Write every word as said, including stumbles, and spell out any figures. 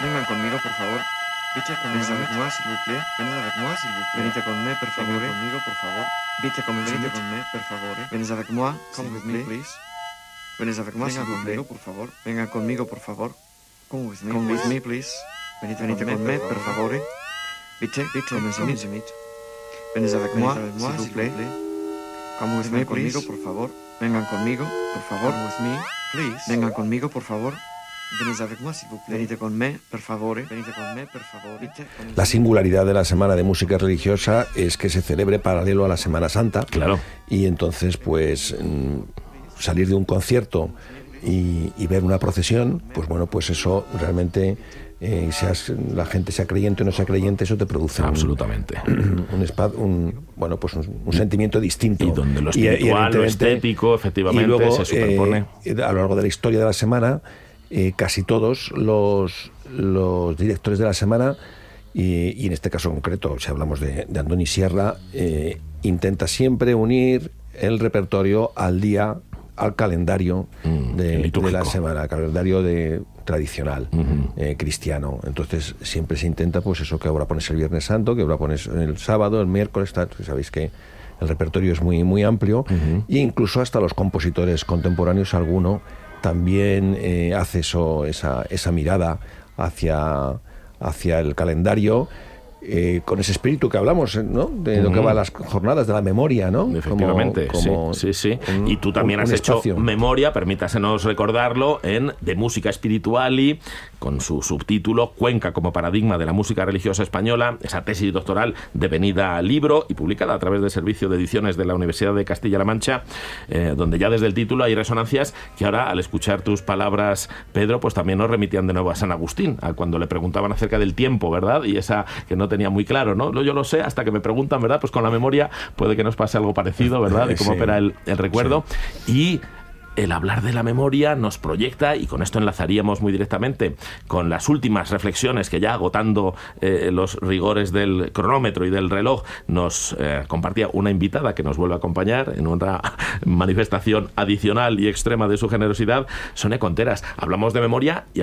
Vengan conmigo, por favor. Venez avec moi, s'il vous plaît. Venez avec moi, s'il vous plaît. Venite con me, per favore. Vengan conmigo, por favor. Vite con Venite con me, per favore. Venez avec moi, come with me, please. Venez avec moi, s'il vous plaît. Por favor. Vengan conmigo, por favor. Come with me, come with me, please. Venite, Venite con me, per favore. Vite, vite, come with me. Venez avec moi, s'il vous plaît. Come with me, please. Por favor. Vengan conmigo, por favor. Come with me, please. Vengan conmigo, por favor. Venid avec moi, s'il vous plaît. Venite con me, per favore. Venite con me, per favore. La singularidad de la Semana de Música Religiosa es que se celebre paralelo a la Semana Santa. Claro. Y entonces, pues, salir de un concierto y, y ver una procesión, pues bueno, pues eso realmente, eh, seas la gente sea creyente o no sea creyente, eso te produce absolutamente un, un, un, un bueno, pues un, un sentimiento distinto. Y donde lo espiritual, y, y lo estético, efectivamente, y luego, se superpone. Eh, a lo largo de la historia de la semana, Eh, casi todos los, los directores de la semana, y, y en este caso concreto, si hablamos de, de Andoni Sierra, eh, intenta siempre unir el repertorio al día, al calendario mm, de, de la semana, calendario de, tradicional, uh-huh. eh, cristiano. Entonces siempre se intenta, pues eso, que ahora pones el Viernes Santo, que ahora pones el sábado, el miércoles, tal, sabéis que el repertorio es muy, muy amplio, uh-huh. e incluso hasta los compositores contemporáneos, alguno también eh, hace eso, esa, esa mirada hacia, hacia el calendario, eh, con ese espíritu que hablamos, ¿no? De lo que va a las jornadas de la memoria, ¿no? Efectivamente, como, como sí, sí, sí. Un, y tú también un, has un hecho espacio. Memoria, permítasenos recordarlo, en De Música Spirituali, con su subtítulo Cuenca como paradigma de la música religiosa española, esa tesis doctoral devenida libro y publicada a través del Servicio de Ediciones de la Universidad de Castilla-La Mancha, eh, donde ya desde el título hay resonancias que ahora, al escuchar tus palabras, Pedro, pues también nos remitían de nuevo a San Agustín, a cuando le preguntaban acerca del tiempo, ¿verdad? Y esa que no tenía muy claro, ¿no? Yo lo sé hasta que me preguntan, ¿verdad? Pues con la memoria puede que nos pase algo parecido, ¿verdad? De cómo sí. opera el, el recuerdo. Sí. Y el hablar de la memoria nos proyecta, y con esto enlazaríamos muy directamente con las últimas reflexiones que ya, agotando eh, los rigores del cronómetro y del reloj, nos eh, compartía una invitada que nos vuelve a acompañar en una manifestación adicional y extrema de su generosidad, Sonia Conteras. Hablamos de memoria y